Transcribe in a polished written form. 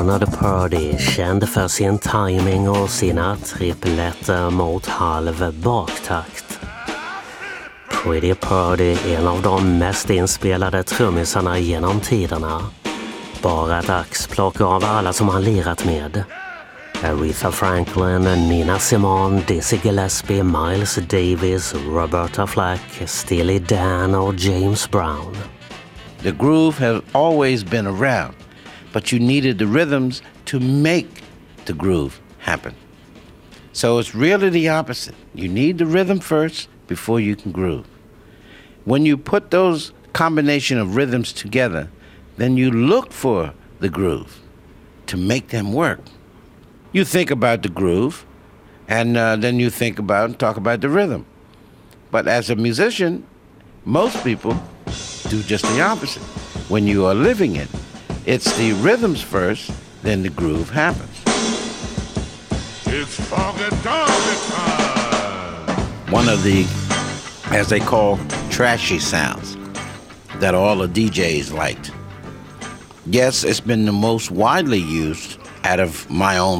Bernard Purdie, känd för sin timing och sina tripletter mot halv baktakt. Pretty Purdie är en av de mest inspelade trummisarna genom tiderna. Bara ett axplock av alla som han lirat med. Aretha Franklin, Nina Simone, Dizzy Gillespie, Miles Davis, Roberta Flack, Steely Dan och James Brown. The groove has always been around, but you needed the rhythms to make the groove happen. So it's really the opposite. You need the rhythm first before you can groove. When you put those combination of rhythms together, then you look for the groove to make them work. You think about the groove, and then you think about and talk about the rhythm. But as a musician, most people do just the opposite. When you are living it, it's the rhythms first, then the groove happens. It's Funky Donkey time! One of the, as they call, trashy sounds that all the DJs liked. Yes, it's been the most widely used out of my own